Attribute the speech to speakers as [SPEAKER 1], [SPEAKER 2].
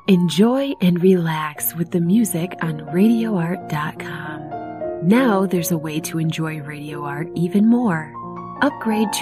[SPEAKER 1] Enjoy and relax with the music on RadioArt.com. Now there's a way to enjoy Radio Art even more. Upgrade to